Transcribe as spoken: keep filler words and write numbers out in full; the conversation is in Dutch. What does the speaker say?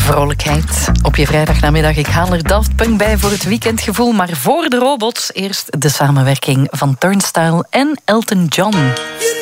Vrolijkheid op je vrijdagnamiddag. Ik haal er Daft Punk bij voor het weekendgevoel. Maar voor de robots eerst de samenwerking van Turnstile en Elton John.